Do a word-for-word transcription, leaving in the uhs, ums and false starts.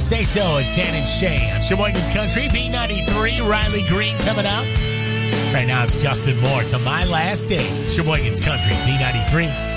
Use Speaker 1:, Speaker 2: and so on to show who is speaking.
Speaker 1: Say So, it's Dan and Shay on Sheboygan's Country, B ninety-three, Riley Green coming up. Right now it's Justin Moore to My Last Day, Sheboygan's Country, B ninety-three.